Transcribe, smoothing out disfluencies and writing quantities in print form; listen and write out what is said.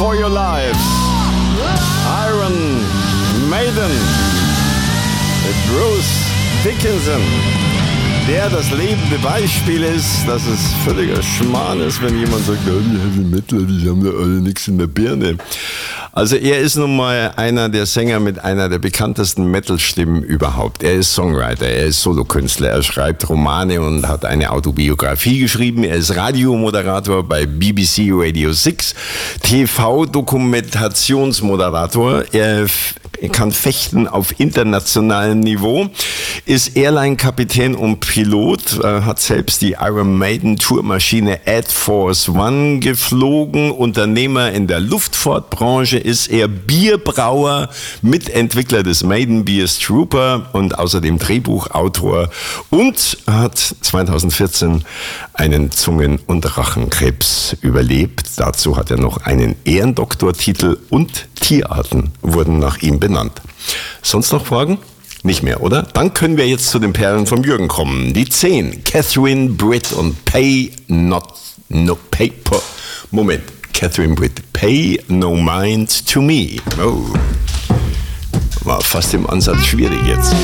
for Your Lives. Iron Maiden mit Bruce Dickinson, der das lebende Beispiel ist, dass es völliger Schmarrn ist, wenn jemand sagt, oh, die Heavy Metal, die haben ja alle nichts in der Birne. Also er ist nun mal einer der Sänger mit einer der bekanntesten Metal-Stimmen überhaupt. Er ist Songwriter, er ist Solokünstler, er schreibt Romane und hat eine Autobiografie geschrieben. Er ist Radiomoderator bei BBC Radio 6, TV-Dokumentationsmoderator. Er kann fechten auf internationalem Niveau, ist Airline-Kapitän und Pilot, hat selbst die Iron Maiden Tourmaschine Air Force One geflogen, Unternehmer in der Luftfahrtbranche, ist er Bierbrauer, Mitentwickler des Maiden Beers Trooper und außerdem Drehbuchautor und hat 2014 einen Zungen- und Rachenkrebs überlebt. Dazu hat er noch einen Ehrendoktortitel und Tierarten wurden nach ihm benannt. Sonst noch Fragen? Nicht mehr, oder? Dann können wir jetzt zu den Perlen vom Jürgen kommen. Die 10, Catherine Britt und Pay No Mind to Me. Oh. War fast im Ansatz schwierig jetzt.